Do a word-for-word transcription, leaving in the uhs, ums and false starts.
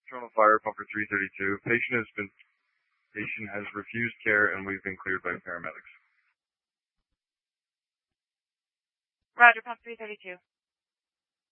Terminal fire, pumper three thirty-two. Patient has been patient has refused care and we've been cleared by paramedics. Roger, pump three thirty-two.